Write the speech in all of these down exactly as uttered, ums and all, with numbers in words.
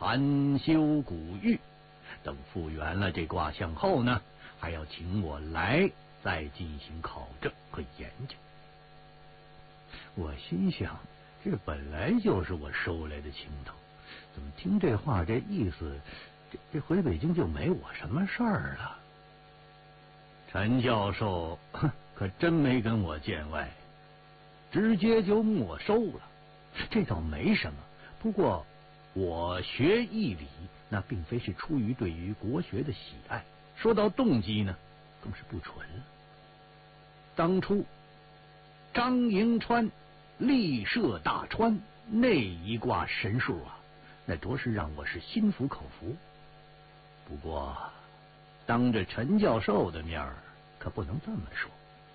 含羞古玉。等复原了这卦象后呢，还要请我来再进行考证和研究。我心想，这本来就是我收来的青头，怎么听这话这意思，这这回北京就没我什么事儿了？陈教授可真没跟我见外，直接就没收了。这倒没什么，不过我学义理，那并非是出于对于国学的喜爱，说到动机呢，更是不纯了。当初张迎川力射大川那一卦神术啊，那着实让我是心服口服。不过当着陈教授的面儿，可不能这么说。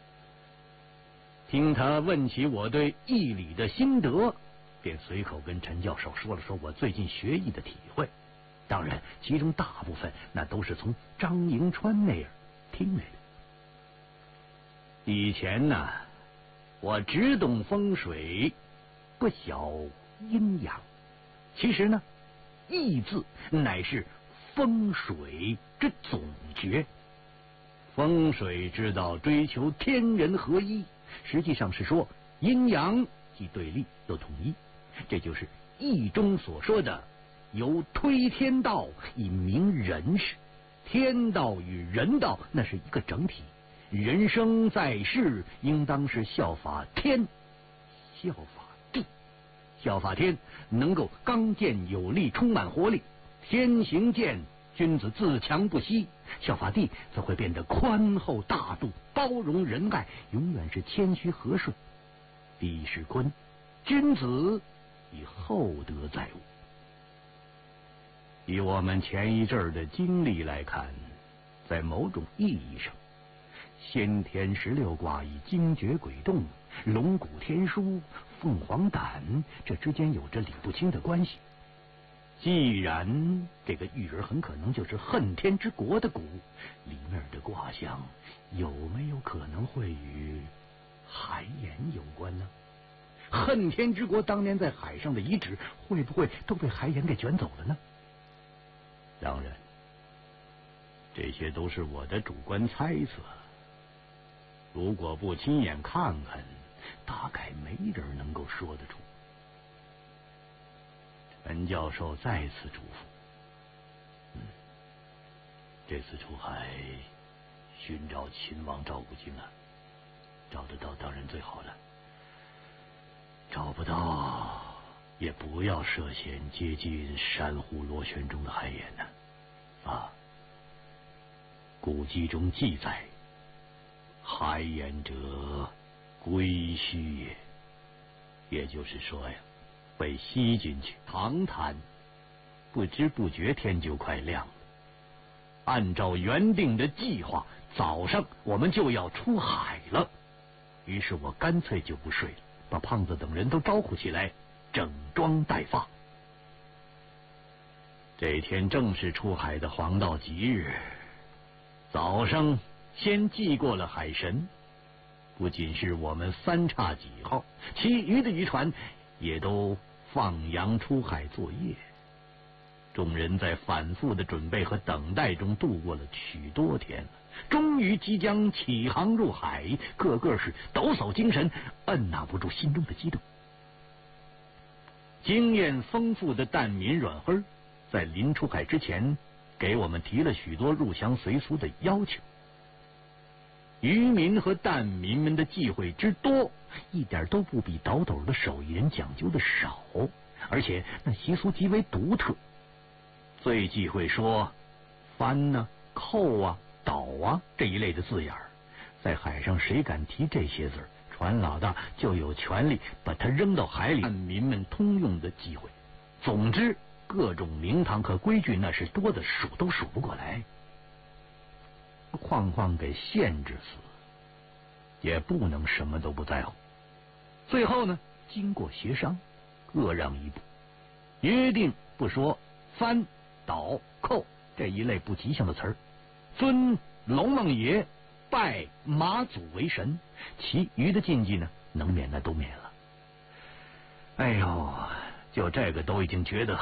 听他问起我对义理的心得，便随口跟陈教授说了说我最近学艺的体会。当然，其中大部分那都是从张迎川那儿听来的。以前呢，我只懂风水，不晓阴阳。其实呢，义字乃是风水之总诀。风水之道追求天人合一，实际上是说阴阳既对立又统一，这就是易中所说的由推天道以明人事。天道与人道那是一个整体，人生在世应当是效法天，效法地。效法天能够刚健有力，充满活力，天行健，君子自强不息。效法地则会变得宽厚大度，包容仁爱，永远是谦虚和顺。地是坤，君子以厚德载物。以我们前一阵儿的经历来看，在某种意义上，先天十六卦以精绝鬼动、龙骨天书、凤凰胆这之间有着理不清的关系。既然这个玉人很可能就是恨天之国的蛊，里面的卦象有没有可能会与海盐有关呢？恨天之国当年在海上的遗址会不会都被海盐给卷走了呢？当然，这些都是我的主观猜测，如果不亲眼看看，大概没人能够说得出。陈教授再次嘱咐，嗯，这次出海寻找秦王赵古今啊，找得到当然最好了，找不到也不要涉险接近珊瑚螺旋中的海盐呢。啊，古籍中记载，海盐者归虚也，也就是说呀，被吸进去，长谈，不知不觉天就快亮了。按照原定的计划，早上我们就要出海了。于是我干脆就不睡了，把胖子等人都招呼起来，整装待发。这天正是出海的黄道吉日，早上先祭过了海神。不仅是我们三叉戟号，其余的渔船也都放羊出海作业。众人在反复的准备和等待中度过了许多天了，终于即将起航入海，个个是抖擞精神，按捺不住心中的激动。经验丰富的蛋民阮辉在临出海之前，给我们提了许多入乡随俗的要求。渔民和蛋民们的忌讳之多，一点都不比倒斗的手艺人讲究的少，而且那习俗极为独特。最忌讳说翻呢、扣啊、倒啊这一类的字眼儿，在海上谁敢提这些字儿，船老大就有权利把它扔到海里。蛋民们通用的忌讳。总之，各种名堂和规矩那是多的数都数不过来，况况给限制死，也不能什么都不在乎。最后呢，经过协商，各让一步，约定不说翻、倒、扣这一类不吉祥的词儿，尊龙王爷、拜马祖为神，其余的禁忌呢，能免的都免了。哎呦，就这个都已经觉得